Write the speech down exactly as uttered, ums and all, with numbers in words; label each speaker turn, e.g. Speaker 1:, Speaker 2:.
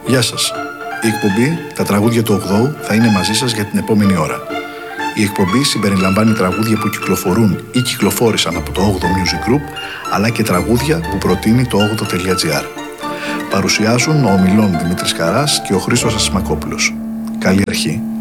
Speaker 1: Γεια σας. Η εκπομπή «Τα τραγούδια του ογδόου» θα είναι μαζί σας για την επόμενη ώρα. Η εκπομπή συμπεριλαμβάνει τραγούδια που κυκλοφορούν ή κυκλοφόρησαν από το όγδοο Music Group, αλλά και τραγούδια που προτείνει το όγδοο τελεία τζι άρ. Παρουσιάζουν ο ομιλών Δημήτρης Καράς και ο Χρήστος Ασημακόπουλος. Καλή αρχή.